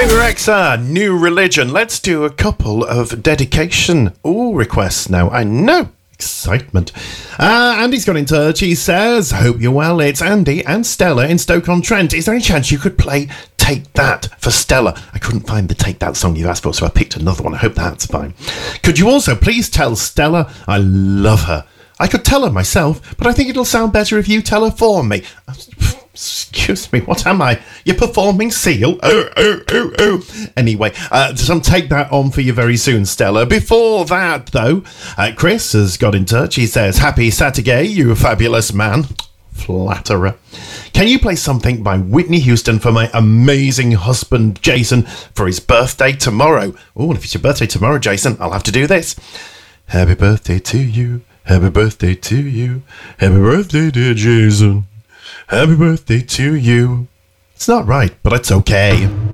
Rexa, New Religion. Let's do a couple of dedication requests now. I know. Excitement. Andy's got in touch. He says, hope you're well. It's Andy and Stella in Stoke-on-Trent. Is there any chance you could play Take That for Stella? I couldn't find the Take That song you asked for, so I picked another one. I hope that's fine. Could you also please tell Stella I love her? I could tell her myself, but I think it'll sound better if you tell her for me. Excuse me, what am I? You're performing Seal? Anyway, so take that on for you very soon, Stella. Before that, though, Chris has got in touch. He says, happy Saturday, you fabulous man. Flatterer. Can you play something by Whitney Houston for my amazing husband, Jason, for his birthday tomorrow? Oh, and if it's your birthday tomorrow, Jason, I'll have to do this. Happy birthday to you. Happy birthday to you. Happy birthday, dear Jason. Happy birthday to you. It's not right, but it's okay.